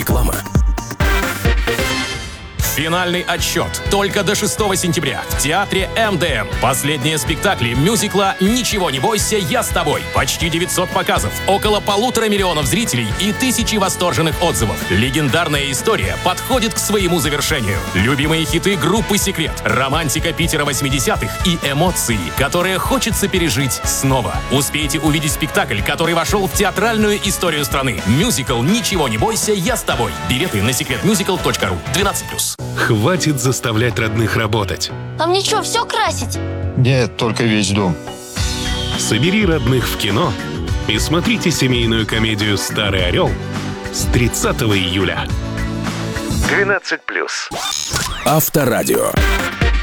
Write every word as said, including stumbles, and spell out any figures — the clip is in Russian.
Реклама. Финальный отсчет только до шестого сентября в театре эм дэ эм. Последние спектакли мюзикла «Ничего не бойся, я с тобой». Почти девятьсот показов, около полутора миллионов зрителей и тысячи восторженных отзывов. Легендарная история подходит к своему завершению. Любимые хиты группы «Секрет», романтика Питера восьмидесятых и эмоции, которые хочется пережить снова. Успейте увидеть спектакль, который вошел в театральную историю страны. Мюзикл «Ничего не бойся, я с тобой». Билеты на секрет мюзикл точка ру. двенадцать плюс. Хватит заставлять родных работать. А мне что, все красить? Нет, только весь дом. Собери родных в кино и смотрите семейную комедию «Старый орел» с тридцатого июля. двенадцать плюс. Авторадио.